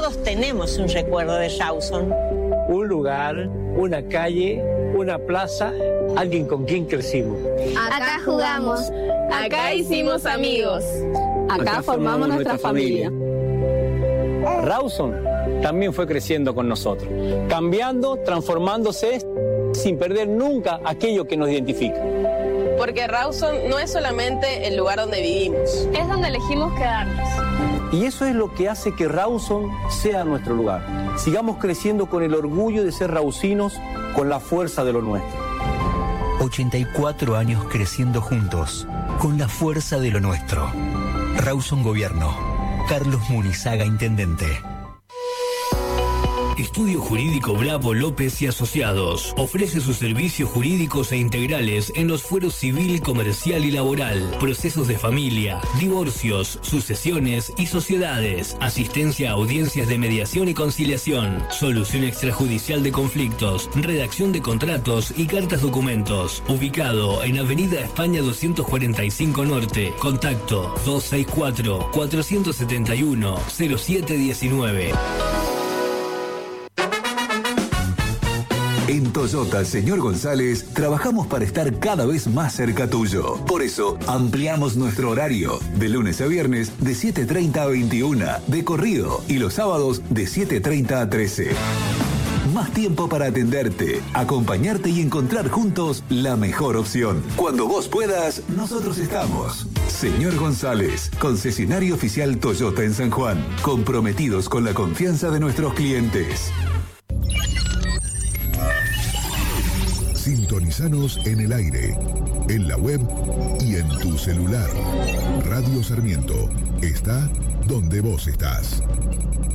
todos tenemos un recuerdo de Rawson. Un lugar, una calle, una plaza, alguien con quien crecimos. Acá jugamos. Acá hicimos amigos. Acá formamos nuestra familia. Rawson también fue creciendo con nosotros, cambiando, transformándose, sin perder nunca aquello que nos identifica. Porque Rawson no es solamente el lugar donde vivimos. Es donde elegimos quedarnos. Y eso es lo que hace que Rawson sea nuestro lugar. Sigamos creciendo con el orgullo de ser rawsinos, con la fuerza de lo nuestro. 84 años creciendo juntos, con la fuerza de lo nuestro. Rawson Gobierno. Carlos Munizaga, Intendente. Estudio Jurídico Bravo López y Asociados ofrece sus servicios jurídicos e integrales en los fueros civil, comercial y laboral, procesos de familia, divorcios, sucesiones y sociedades, asistencia a audiencias de mediación y conciliación, solución extrajudicial de conflictos, redacción de contratos y cartas documentos. Ubicado en Avenida España 245 Norte. Contacto 264-471-0719. En Toyota Señor González trabajamos para estar cada vez más cerca tuyo. Por eso ampliamos nuestro horario de lunes a viernes de 7:30 a 21 de corrido y los sábados de 7:30 a 13. Más tiempo para atenderte, acompañarte y encontrar juntos la mejor opción. Cuando vos puedas, nosotros estamos. Señor González, concesionario oficial Toyota en San Juan, comprometidos con la confianza de nuestros clientes. Sintonizanos en el aire, en la web y en tu celular. Radio Sarmiento está donde vos estás.